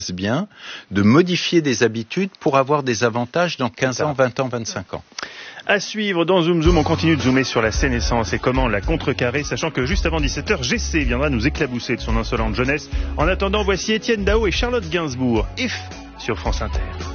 bien de modifier des habitudes pour avoir des avantages dans 15 ans, 20 ans, 25 ans. À suivre dans Zoom Zoom, on continue de zoomer sur la sénescence et comment la contrecarrer, sachant que juste avant 17h, GC viendra nous éclabousser de son insolente jeunesse. En attendant, voici Étienne Dao et Charlotte Gainsbourg. If sur France Inter.